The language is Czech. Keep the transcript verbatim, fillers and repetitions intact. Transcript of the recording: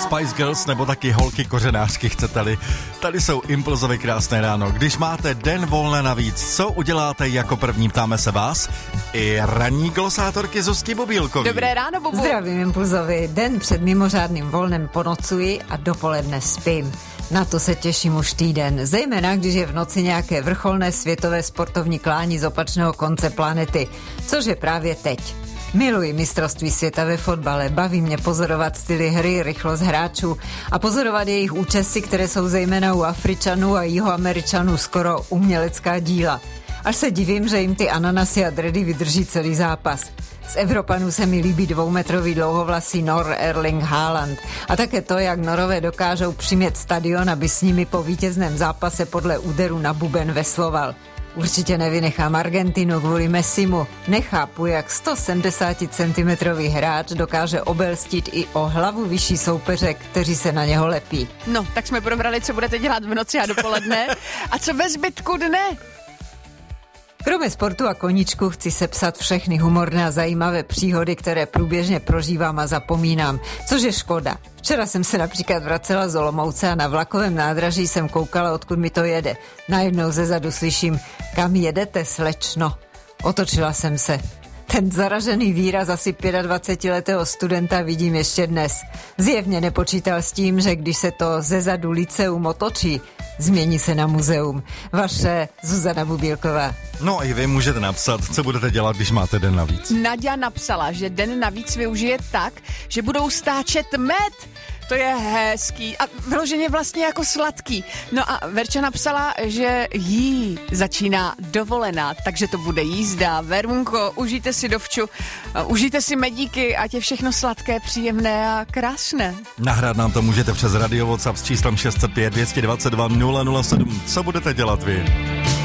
Spice Girls nebo taky holky kořenářky, chcete-li. Tady jsou Impulzovy krásné ráno. Když máte den volné navíc, co uděláte jako první? Ptáme se vás i ranní glosátorky Zuzky Bubílkový. Dobré ráno, Bubu. Zdravím, Impulzovi. Den před mimořádným volnem ponocuji a dopoledne spím. Na to se těším už týden, zejména když je v noci nějaké vrcholné světové sportovní klání z opačného konce planety, což je právě teď. Miluji mistrovství světa ve fotbale, baví mě pozorovat styly hry, rychlost hráčů a pozorovat jejich účesy, které jsou zejména u Afričanů a Jihoameričanů skoro umělecká díla. Až se divím, že jim ty ananasy a dredy vydrží celý zápas. Z Evropanů se mi líbí dvoumetrový dlouhovlasý Nor Erling Haaland a také to, jak Norové dokážou přimět stadion, aby s nimi po vítězném zápase podle úderu na buben vesloval. Určitě nevynechám Argentinu kvůli Messimu. Nechápu, jak sto sedmdesát centimetrů hráč dokáže obelstit i o hlavu vyšší soupeře, kteří se na něho lepí. No, tak jsme probrali, co budete dělat v noci a dopoledne. A co ve zbytku dne? Kromě sportu a koníčku chci sepsat všechny humorné a zajímavé příhody, které průběžně prožívám a zapomínám, což je škoda. Včera jsem se například vracela z Olomouce a na vlakovém nádraží jsem koukala, odkud mi to jede. Najednou zezadu slyším, kam jedete, slečno? Otočila jsem se. Ten zaražený výraz asi dvacetiletého studenta vidím ještě dnes. Zjevně nepočítal s tím, že když se to zezadu liceum otočí, změní se na muzeum. Vaše Zuzana Bubílková. No i vy můžete napsat, co budete dělat, když máte den navíc. Nadia napsala, že den navíc využije tak, že budou stáčet med. To je hezký a vyloženě vlastně jako sladký. No a Verča napsala, že jí začíná dovolená, takže to bude jízda. Verunko, užijte si dovču, užijte si medíky, ať je všechno sladké, příjemné a krásné. Nahrát nám to můžete přes Radio WhatsApp s číslem šest set pět dvě dvacet dva nula nula sedm. Co budete dělat vy?